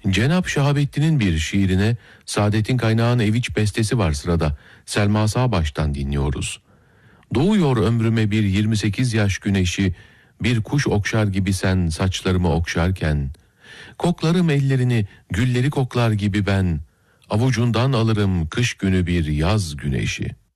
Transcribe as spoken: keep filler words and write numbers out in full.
Cenab Şahabettin'in bir şiirine Saadettin Kaynağ'ın Eviç bestesi var sırada. Selma Sağbaş'tan dinliyoruz. Doğuyor ömrüme bir yirmi sekiz yaş güneşi, bir kuş okşar gibi sen saçlarımı okşarken, koklarım ellerini gülleri koklar gibi ben, avucundan alırım kış günü bir yaz güneşi.